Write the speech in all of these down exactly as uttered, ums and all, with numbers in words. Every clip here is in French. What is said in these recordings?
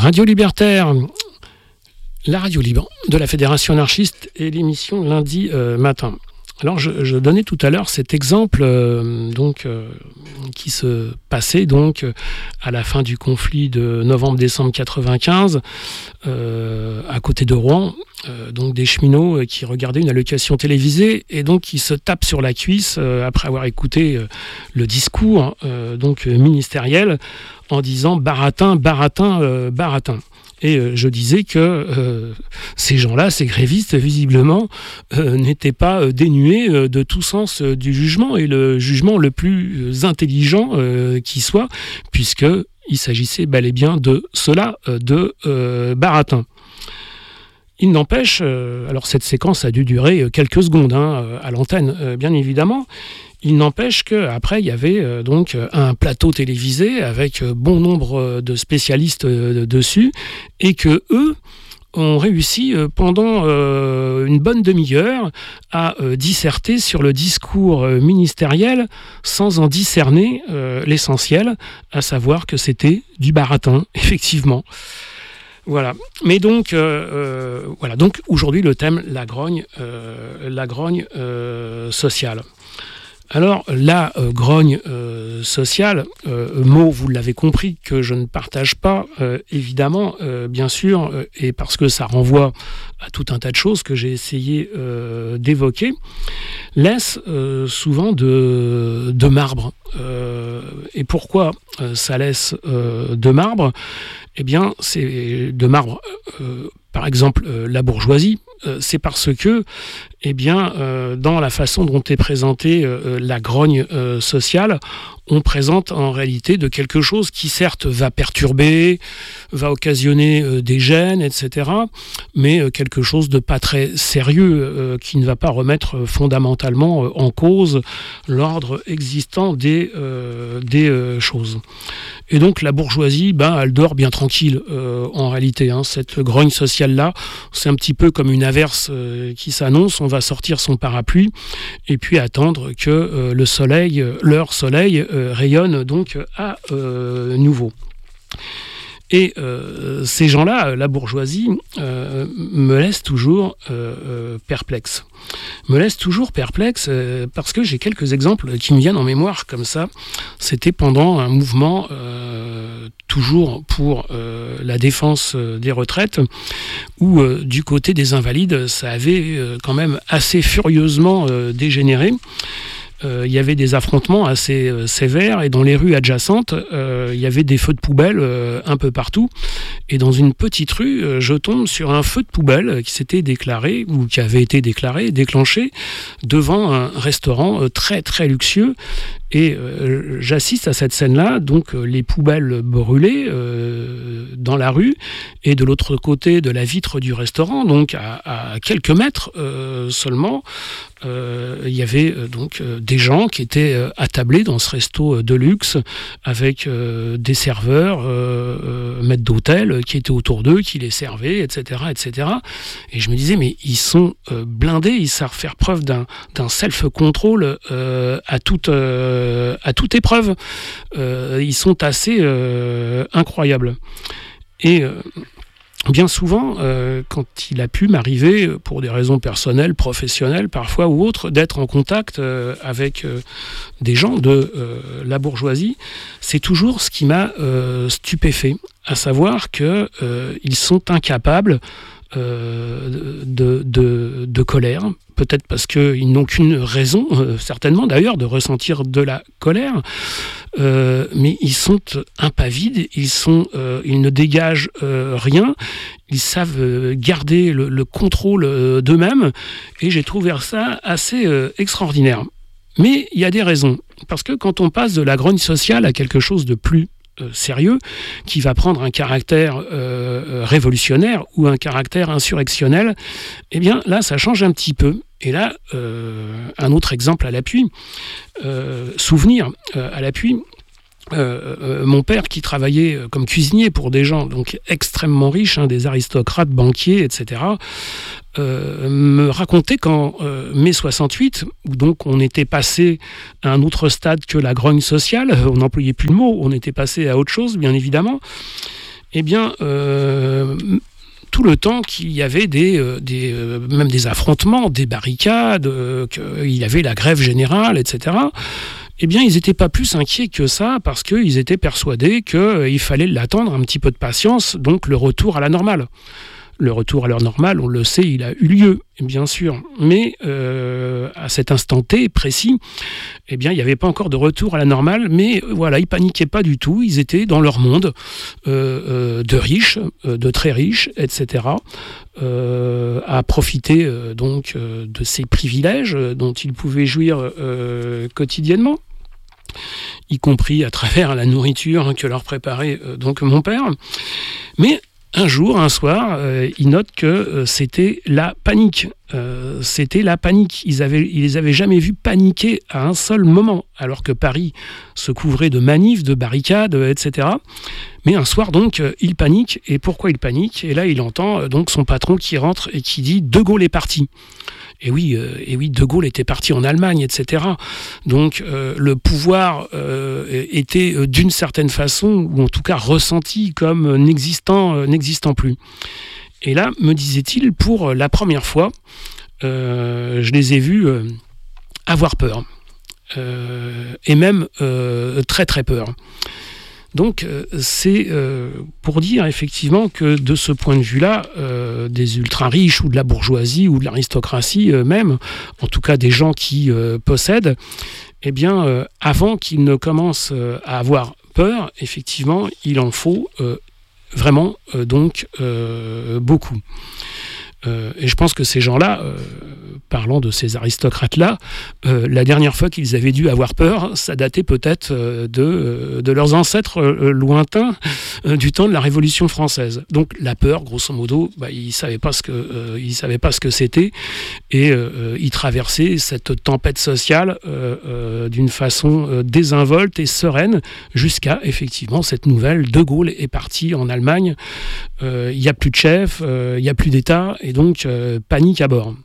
Radio Libertaire, la radio libre de la Fédération anarchiste et l'émission lundi euh, matin. Alors je, je donnais tout à l'heure cet exemple euh, donc euh, qui se passait donc à la fin du conflit de novembre-décembre quatre-vingt-quinze euh, à côté de Rouen, euh, donc des cheminots qui regardaient une allocation télévisée et donc qui se tapent sur la cuisse euh, après avoir écouté euh, le discours euh, donc ministériel en disant baratin, baratin, euh, baratin. Et euh, je disais que euh, ces gens-là, ces grévistes, visiblement, euh, n'étaient pas euh, dénués euh, de tout sens euh, du jugement, et le jugement le plus intelligent euh, qui soit, puisqu'il s'agissait bel et bien de cela, euh, de euh, baratin. Il n'empêche, euh, alors cette séquence a dû durer quelques secondes hein, à l'antenne, euh, bien évidemment. Il n'empêche qu'après, il y avait euh, donc un plateau télévisé avec euh, bon nombre de spécialistes euh, dessus, et que eux ont réussi euh, pendant euh, une bonne demi-heure à euh, disserter sur le discours euh, ministériel sans en discerner euh, l'essentiel, à savoir que c'était du baratin, effectivement. Voilà. Mais donc, euh, euh, voilà. Donc aujourd'hui, le thème, la grogne, euh, la grogne euh, sociale. Alors, la euh, grogne euh, sociale, euh, mot, vous l'avez compris, que je ne partage pas, euh, évidemment, euh, bien sûr, euh, et parce que ça renvoie à tout un tas de choses que j'ai essayé euh, d'évoquer, laisse euh, souvent de, de marbre. Euh, et pourquoi euh, ça laisse euh, de marbre ? Eh bien, c'est de marbre, euh, par exemple, euh, la bourgeoisie, euh, c'est parce que, eh bien, euh, dans la façon dont est présentée euh, la grogne euh, sociale, on présente en réalité de quelque chose qui, certes, va perturber, va occasionner euh, des gênes, et cetera, mais euh, quelque chose de pas très sérieux, euh, qui ne va pas remettre euh, fondamentalement euh, en cause l'ordre existant des, euh, des euh, choses. Et donc la bourgeoisie, ben, elle dort bien tranquille euh, en réalité. Hein. Cette grogne sociale-là, c'est un petit peu comme une averse euh, qui s'annonce. On va sortir son parapluie et puis attendre que euh, le soleil, leur soleil, euh, rayonne donc à euh, nouveau. Et euh, ces gens-là, la bourgeoisie, euh, me laisse toujours euh, euh, perplexe. Me laisse toujours perplexe euh, parce que j'ai quelques exemples qui me viennent en mémoire comme ça. C'était pendant un mouvement euh, toujours pour euh, la défense des retraites où euh, du côté des invalides, ça avait euh, quand même assez furieusement euh, dégénéré. Euh, il y avait des affrontements assez euh, sévères et dans les rues adjacentes, euh, il y avait des feux de poubelle euh, un peu partout. Et dans une petite rue, euh, je tombe sur un feu de poubelle qui s'était déclaré ou qui avait été déclaré, déclenché devant un restaurant euh, très très luxueux. Et euh, j'assiste à cette scène-là, donc euh, les poubelles brûlées euh, dans la rue, et de l'autre côté de la vitre du restaurant, donc à, à quelques mètres euh, seulement, euh, il y avait euh, donc euh, des gens qui étaient euh, attablés dans ce resto euh, de luxe, avec euh, des serveurs, euh, euh, maîtres d'hôtel, euh, qui étaient autour d'eux, qui les servaient, et cetera, et cetera. Et je me disais, mais ils sont euh, blindés, ils savent faire preuve d'un, d'un self-control euh, à toute... Euh, à toute épreuve. Euh, ils sont assez euh, incroyables. Et euh, bien souvent, euh, quand il a pu m'arriver, pour des raisons personnelles, professionnelles, parfois ou autres, d'être en contact euh, avec euh, des gens de euh, la bourgeoisie, c'est toujours ce qui m'a euh, stupéfait, à savoir qu'ils euh, sont incapables euh, de, de, de colère, peut-être parce qu'ils n'ont qu'une raison, euh, certainement d'ailleurs, de ressentir de la colère, euh, mais ils sont impavides, ils, sont, euh, ils ne dégagent euh, rien, ils savent euh, garder le, le contrôle euh, d'eux-mêmes, et j'ai trouvé ça assez euh, extraordinaire. Mais il y a des raisons, parce que quand on passe de la grogne sociale à quelque chose de plus Euh, sérieux, qui va prendre un caractère euh, révolutionnaire ou un caractère insurrectionnel, eh bien là, ça change un petit peu. Et là, euh, un autre exemple à l'appui, euh, souvenir euh, à l'appui, Euh, euh, mon père qui travaillait comme cuisinier pour des gens donc extrêmement riches, hein, des aristocrates, banquiers, et cetera, euh, me racontait qu'en euh, mai soixante-huit, où donc on était passé à un autre stade que la grogne sociale, on n'employait plus le mot, on était passé à autre chose, bien évidemment, eh bien, euh, tout le temps qu'il y avait des, euh, des, euh, même des affrontements, des barricades, euh, qu'il y avait la grève générale, et cetera, eh bien, ils n'étaient pas plus inquiets que ça parce qu'ils étaient persuadés qu'il euh, fallait l'attendre, un petit peu de patience, donc le retour à la normale. Le retour à l'heure normale, on le sait, il a eu lieu, bien sûr. Mais euh, à cet instant T précis, eh bien, il n'y avait pas encore de retour à la normale. Mais euh, voilà, ils ne paniquaient pas du tout. Ils étaient dans leur monde euh, euh, de riches, euh, de très riches, et cetera. Euh, à profiter euh, donc euh, de ces privilèges euh, dont ils pouvaient jouir euh, quotidiennement, y compris à travers la nourriture que leur préparait euh, donc mon père. Mais un jour, un soir, euh, ils notent que euh, c'était la panique. Euh, c'était la panique. Ils avaient, ils les avaient jamais vus paniquer à un seul moment, alors que Paris se couvrait de manifs, de barricades, euh, et cetera. Mais un soir, donc, euh, il panique. Et pourquoi il panique ? Et là, il entend euh, donc son patron qui rentre et qui dit « De Gaulle est parti ». Et oui, euh, et oui, De Gaulle était parti en Allemagne, et cetera. Donc euh, le pouvoir euh, était euh, d'une certaine façon, ou en tout cas ressenti comme n'existant, euh, n'existant plus. Et là, me disait-il, pour la première fois, euh, je les ai vus euh, avoir peur. Euh, et même euh, très très peur. Donc euh, c'est euh, pour dire effectivement que de ce point de vue-là, euh, des ultra-riches ou de la bourgeoisie ou de l'aristocratie euh, même, en tout cas des gens qui euh, possèdent, eh bien euh, avant qu'ils ne commencent euh, à avoir peur, effectivement, il en faut euh, vraiment euh, donc euh, beaucoup. Euh, et je pense que ces gens-là, euh, parlant de ces aristocrates-là, euh, la dernière fois qu'ils avaient dû avoir peur, ça datait peut-être euh, de, euh, de leurs ancêtres euh, lointains euh, du temps de la Révolution française. Donc la peur, grosso modo, bah, ils ne savaient pas ce que, euh, ils savaient pas ce que c'était et euh, ils traversaient cette tempête sociale euh, euh, d'une façon euh, désinvolte et sereine jusqu'à effectivement cette nouvelle: De Gaulle est parti en Allemagne, il euh, n'y a plus de chef, il euh, n'y a plus d'État, et donc euh, panique à bord.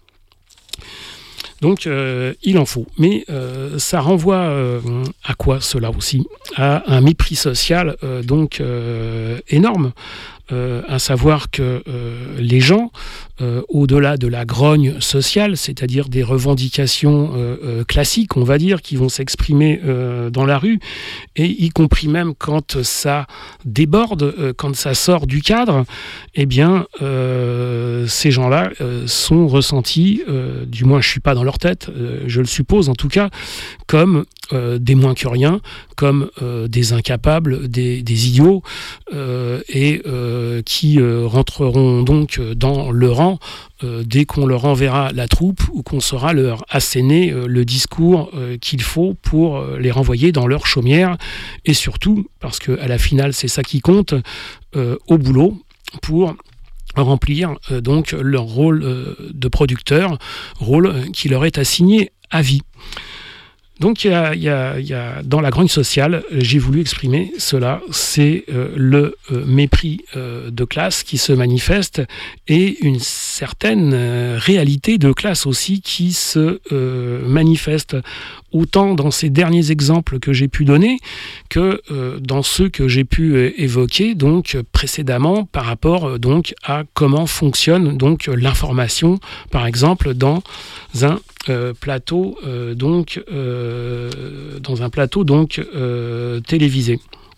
Donc euh, il en faut. Mais euh, ça renvoie euh, à quoi cela aussi ? À un mépris social euh, donc euh, énorme. Euh, à savoir que euh, les gens, euh, au-delà de la grogne sociale, c'est-à-dire des revendications euh, euh, classiques, on va dire, qui vont s'exprimer euh, dans la rue, et y compris même quand ça déborde, euh, quand ça sort du cadre, eh bien, euh, ces gens-là euh, sont ressentis, euh, du moins je ne suis pas dans leur tête, euh, je le suppose en tout cas, comme euh, des moins que rien, comme euh, des incapables, des, des idiots, euh, et euh, qui euh, rentreront donc dans le rang euh, dès qu'on leur enverra la troupe ou qu'on saura leur asséner euh, le discours euh, qu'il faut pour euh, les renvoyer dans leur chaumière, et surtout, parce qu'à la finale c'est ça qui compte, euh, au boulot pour remplir euh, donc leur rôle euh, de producteur, rôle qui leur est assigné à vie. Donc, il y a, il y a, il y a, dans la grogne sociale, j'ai voulu exprimer cela, c'est euh, le euh, mépris euh, de classe qui se manifeste et une certaine euh, réalité de classe aussi qui se euh, manifeste autant dans ces derniers exemples que j'ai pu donner que euh, dans ceux que j'ai pu euh, évoquer donc précédemment par rapport euh, donc à comment fonctionne donc l'information, par exemple dans un Euh, plateau euh, donc euh, dans un plateau donc euh, télévisé.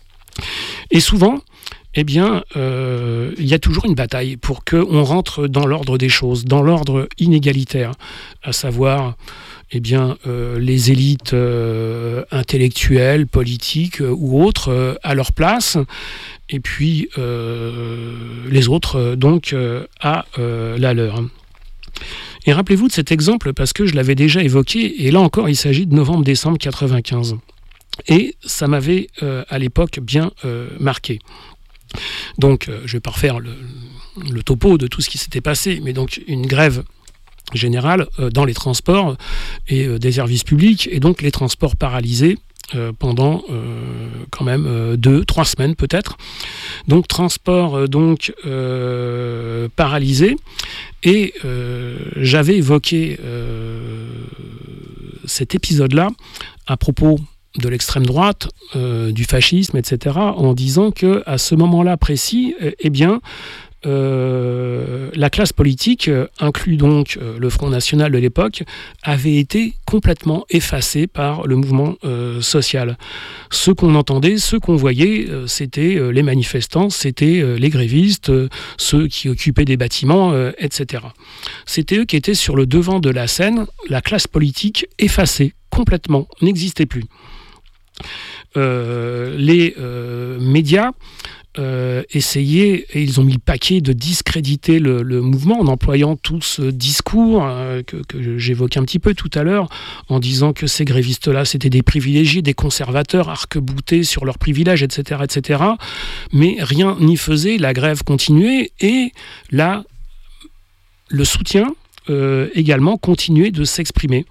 Et souvent, eh bien, euh, il y a toujours une bataille pour qu'on rentre dans l'ordre des choses, dans l'ordre inégalitaire, à savoir eh bien, euh, les élites euh, intellectuelles, politiques euh, ou autres euh, à leur place, et puis euh, les autres euh, donc euh, à euh, la leur. Et rappelez-vous de cet exemple parce que je l'avais déjà évoqué, et là encore il s'agit de novembre-décembre quatre-vingt-quinze. Et ça m'avait euh, à l'époque bien euh, marqué. Donc euh, je ne vais pas refaire le, le topo de tout ce qui s'était passé, mais donc une grève générale euh, dans les transports et euh, des services publics, et donc les transports paralysés Euh, pendant euh, quand même euh, deux, trois semaines peut-être. Donc transport euh, donc euh, paralysé. Et euh, j'avais évoqué euh, cet épisode-là à propos de l'extrême droite, euh, du fascisme, et cetera, en disant que à ce moment-là précis, eh, eh bien, euh, la classe politique, euh, inclus donc euh, le Front National de l'époque, avait été complètement effacée par le mouvement euh, social. Ce qu'on entendait, ce qu'on voyait, euh, c'était euh, les manifestants, c'était euh, les grévistes, euh, ceux qui occupaient des bâtiments, euh, et cetera. C'était eux qui étaient sur le devant de la scène, la classe politique effacée complètement, n'existait plus. Euh, les euh, médias Euh, essayer, et ils ont mis le paquet de discréditer le, le mouvement en employant tout ce discours euh, que, que j'évoquais un petit peu tout à l'heure, en disant que ces grévistes-là, c'était des privilégiés, des conservateurs arc-boutés sur leurs privilèges, et cetera, et cetera. Mais rien n'y faisait, la grève continuait, et là, le soutien euh, également continuait de s'exprimer.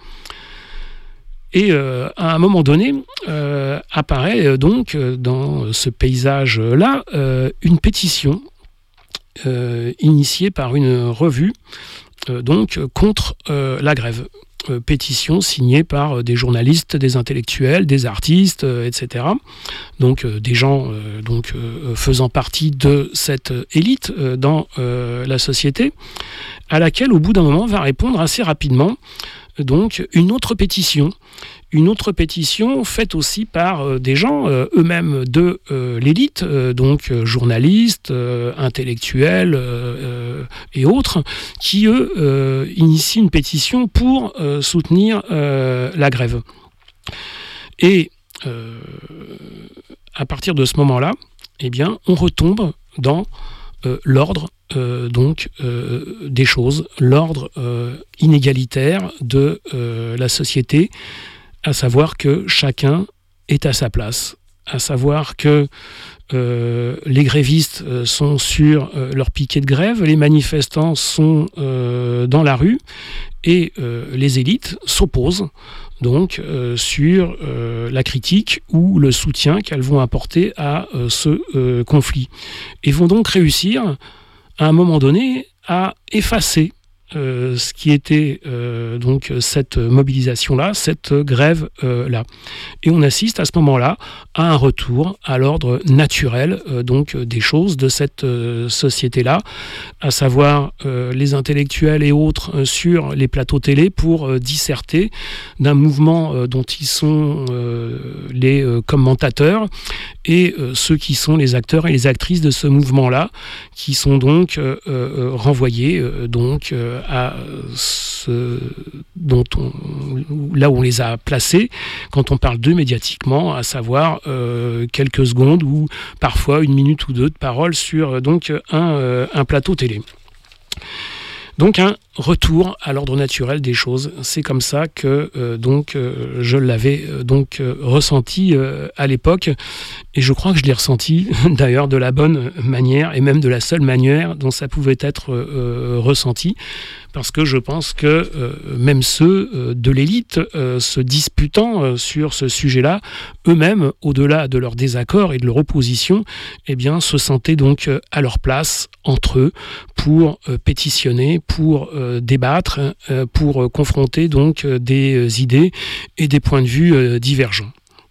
Et euh, à un moment donné, euh, apparaît euh, donc euh, dans ce paysage-là euh, une pétition euh, initiée par une revue euh, donc contre euh, la grève. Euh, pétition signée par euh, des journalistes, des intellectuels, des artistes, euh, et cetera. Donc euh, des gens euh, donc, euh, faisant partie de cette élite euh, dans euh, la société, à laquelle au bout d'un moment va répondre assez rapidement donc une autre pétition, une autre pétition faite aussi par euh, des gens euh, eux-mêmes de euh, l'élite, euh, donc euh, journalistes, euh, intellectuels euh, et autres, qui eux euh, initient une pétition pour euh, soutenir euh, la grève. Et euh, à partir de ce moment-là, eh bien, on retombe dans euh, l'ordre Euh, donc euh, des choses, l'ordre euh, inégalitaire de euh, la société, à savoir que chacun est à sa place, à savoir que euh, les grévistes euh, sont sur euh, leur piquet de grève, les manifestants sont euh, dans la rue et euh, les élites s'opposent donc euh, sur euh, la critique ou le soutien qu'elles vont apporter à euh, ce euh, conflit et vont donc réussir à un moment donné, à effacer euh, ce qui était euh, donc cette mobilisation-là, cette grève-là. Euh, Et on assiste à ce moment-là à un retour à l'ordre naturel euh, donc des choses de cette euh, société-là, à savoir euh, les intellectuels et autres euh, sur les plateaux télé pour euh, disserter d'un mouvement euh, dont ils sont euh, les euh, commentateurs et euh, ceux qui sont les acteurs et les actrices de ce mouvement-là, qui sont donc euh, euh, renvoyés euh, donc euh, à ce dont on, là où on les a placés quand on parle d'eux médiatiquement, à savoir euh, quelques secondes ou parfois une minute ou deux de parole sur donc un, euh, un plateau télé. Donc un retour à l'ordre naturel des choses. C'est comme ça que euh, donc euh, je l'avais euh, donc euh, ressenti euh, à l'époque, et je crois que je l'ai ressenti d'ailleurs de la bonne manière et même de la seule manière dont ça pouvait être euh, ressenti, parce que je pense que euh, même ceux euh, de l'élite euh, se disputant euh, sur ce sujet-là, eux-mêmes, au-delà de leur désaccord et de leur opposition, eh bien, se sentaient donc euh, à leur place entre eux pour euh, pétitionner, pour euh, débattre, euh, pour euh, confronter donc euh, des euh, idées et des points de vue euh, divergents.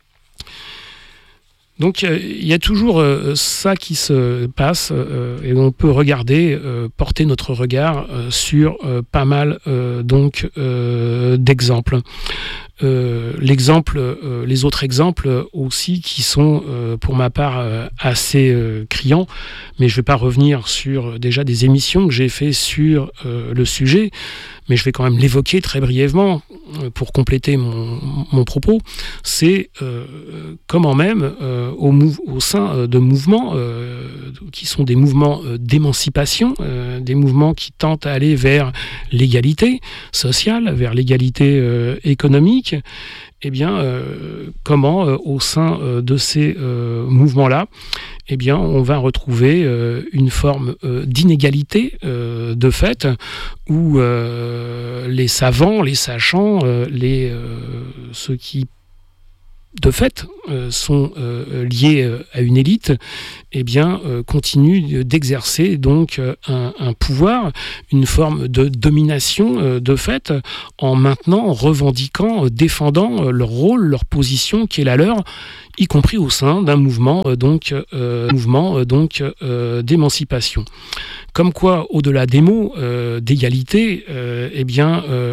Donc euh, il y a toujours euh, ça qui se passe euh, et on peut regarder, euh, porter notre regard euh, sur euh, pas mal euh, donc euh, d'exemples. Euh, l'exemple, euh, les autres exemples aussi qui sont euh, pour ma part euh, assez euh, criants, mais je ne vais pas revenir sur déjà des émissions que j'ai fait sur euh, le sujet, mais je vais quand même l'évoquer très brièvement euh, pour compléter mon, mon propos. C'est euh, comment même euh, au, mou- au sein euh, de mouvements euh, qui sont des mouvements euh, d'émancipation, euh, des mouvements qui tentent à aller vers l'égalité sociale, vers l'égalité euh, économique, eh bien, euh, comment euh, au sein euh, de ces euh, mouvements-là, eh bien, on va retrouver euh, une forme euh, d'inégalité euh, de fait, où euh, les savants, les sachants, euh, les, euh, ceux qui de fait, euh, sont euh, liés euh, à une élite, eh bien, euh, continuent d'exercer donc euh, un, un pouvoir, une forme de domination euh, de fait, en maintenant, en revendiquant, euh, défendant euh, leur rôle, leur position qui est la leur, y compris au sein d'un mouvement euh, donc euh, mouvement euh, donc euh, d'émancipation. Comme quoi, au-delà des mots euh, d'égalité, euh, eh bien, euh,